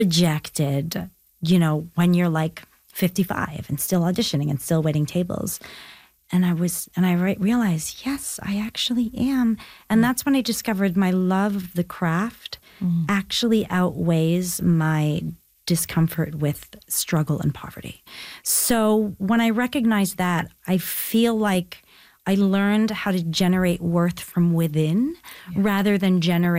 rejected, when you're like 55 and still auditioning and still waiting tables. And I realized, yes, I actually am. And that's when I discovered my love of the craft actually outweighs my discomfort with struggle and poverty. So when I recognized that, I feel like I learned how to generate worth from within rather than generate